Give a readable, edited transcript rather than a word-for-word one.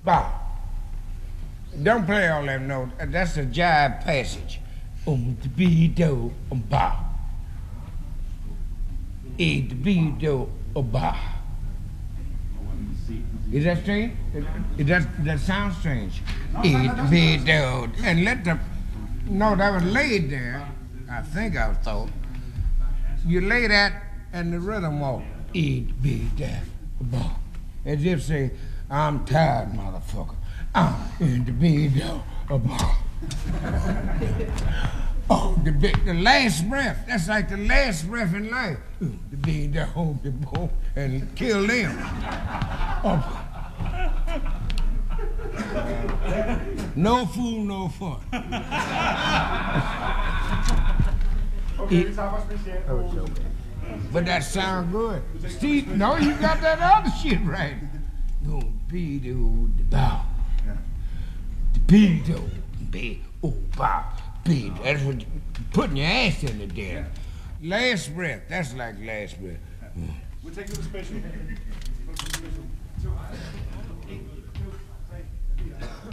Bow. Don't play all them notes. That's a jive passage. The B do bow. The B do bow. Is that strange? That sounds strange. The B do and let the note that was laid there. I think I was told. You lay that and the rhythm walk. Eat, be, that, ball. As if say, I'm tired, motherfucker. I'm in the bed, ball. Oh, the last breath. That's like the last breath in life. The bed, the home, the ball, and kill them. Oh. No fool, no fun. But that sound good. Steve, no, you got that other shit right. Gonna be the bow. The be be bow. Be. That's what you putting your ass in the there. Last breath. That's like last breath. We'll take you to special.